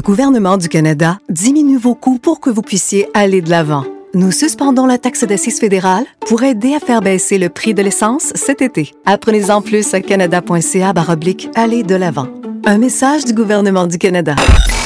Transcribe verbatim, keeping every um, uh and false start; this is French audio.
gouvernement du Canada diminue vos coûts pour que vous puissiez aller de l'avant. Nous suspendons la taxe d'assises fédérale pour aider à faire baisser le prix de l'essence cet été. Apprenez-en plus à canada point c a barre oblique aller de l'avant. Un message du gouvernement du Canada.